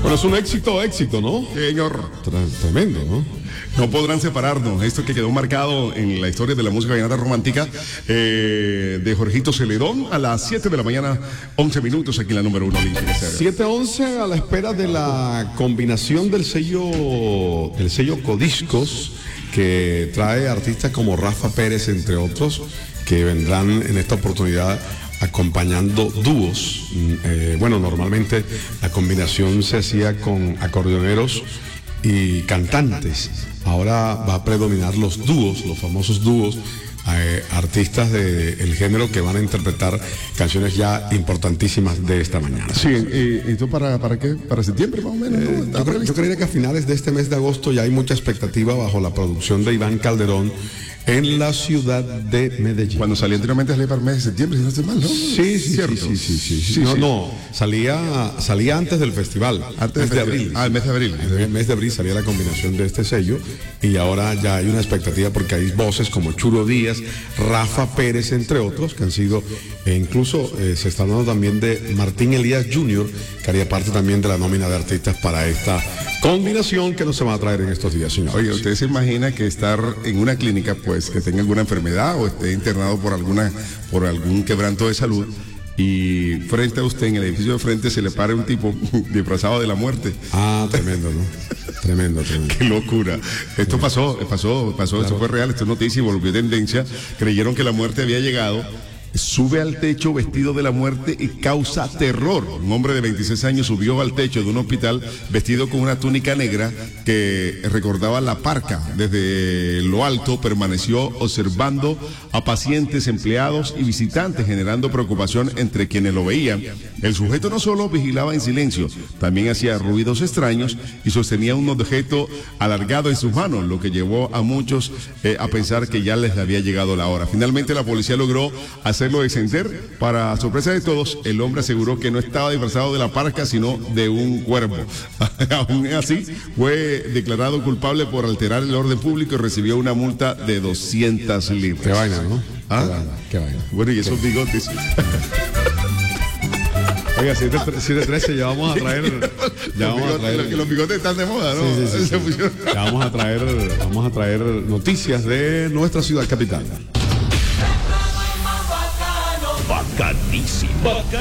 Bueno, es un éxito, ¿no? Señor. Tremendo, ¿no? No podrán separarnos. Esto que quedó marcado en la historia de la música vallenata romántica de Jorgito Celedón a las 7 de la mañana, 11 minutos aquí en la número 1. 7:11 a la espera de la combinación del sello Codiscos, que trae artistas como Rafa Pérez, entre otros, que vendrán en esta oportunidad acompañando dúos. Bueno, normalmente la combinación se hacía con acordeoneros y cantantes. Ahora va a predominar los dúos, los famosos dúos, artistas del género que van a interpretar canciones ya importantísimas de esta mañana. Sí, ¿esto para qué? ¿Para septiembre más o menos? ¿No? Yo creería que a finales de este mes de agosto ya hay mucha expectativa bajo la producción de Iván Calderón en la ciudad de Medellín. Cuando salía anteriormente salía para el mes de septiembre, si no estoy mal, ¿no? Sí, salía antes del festival, antes de abril. El mes de abril. En el mes de abril salía la combinación de este sello y ahora ya hay una expectativa porque hay voces como Churo Díaz, Rafa Pérez, entre otros, que han sido, incluso se está hablando también de Martín Elías Jr., que haría parte también de la nómina de artistas para esta combinación que nos se va a traer en estos días, señor. Oye, ¿usted se imagina que estar en una clínica, pues, que tenga alguna enfermedad o esté internado por algún quebranto de salud y frente a usted, en el edificio de frente, se le pare un tipo disfrazado de la muerte? Ah, tremendo, ¿no? Tremendo. Qué locura. Esto pasó, claro. Esto fue real, esto es noticia y volvió tendencia. Creyeron que la muerte había llegado. Sube al techo vestido de la muerte y causa terror. Un hombre de 26 años subió al techo de un hospital vestido con una túnica negra que recordaba la parca. Desde lo alto permaneció observando a pacientes, empleados y visitantes, generando preocupación entre quienes lo veían. El sujeto no solo vigilaba en silencio, también hacía ruidos extraños y sostenía un objeto alargado en sus manos, lo que llevó a muchos a pensar que ya les había llegado la hora. Finalmente la policía logró hacerlo descender. Para sorpresa de todos, el hombre aseguró que no estaba disfrazado de la parca, sino de un cuervo. Aún así, fue declarado culpable por alterar el orden público y recibió una multa de 200 libras. Qué vaina, ¿no? ¿Ah? Qué vaina. Bueno, y esos bigotes. Oiga, 7:13, ya vamos a traer. Los bigotes están de moda, ¿no? Sí. Ya vamos a traer noticias de nuestra ciudad capital. Bacanísimo.